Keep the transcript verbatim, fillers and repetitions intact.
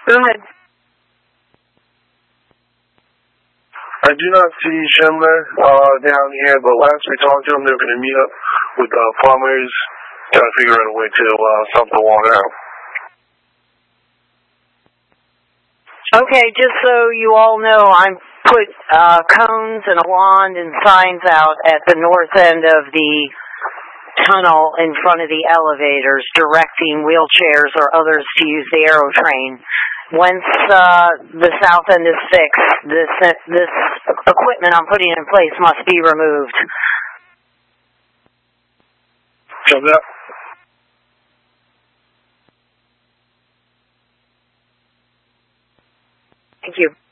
Go ahead. I do not see Schindler uh, down here, but last we talked to them, they were going to meet up with uh, plumbers, trying to figure out a way to uh, sump the water out. Okay, just so you all know, I'm put uh, cones and a wand and signs out at the north end of the tunnel in front of the elevators, directing wheelchairs or others to use the aerotrain. Once uh, the south end is fixed, this this equipment I'm putting in place must be removed. Comes up. Thank you.